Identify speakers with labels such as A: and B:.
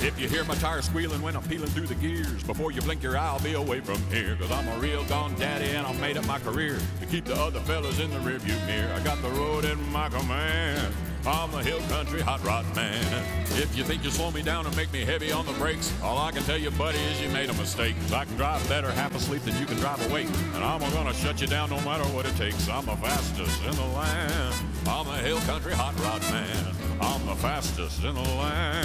A: If you hear my tires squealing when I'm peeling through the gears, before you blink your eye, I'll be away from here. Cause I'm a real gone daddy and I made it my career to keep the other fellas in the rearview mirror. I got the road in my command. I'm the hill country hot rod man. If you think you slow me down and make me heavy on the brakes, all I can tell you, buddy, is you made a mistake. 'Cause I can drive better half asleep than you can drive awake. And I'm gonna shut you down no matter what it takes. I'm the fastest in the land. I'm the hill country hot rod man. I'm the fastest in the land.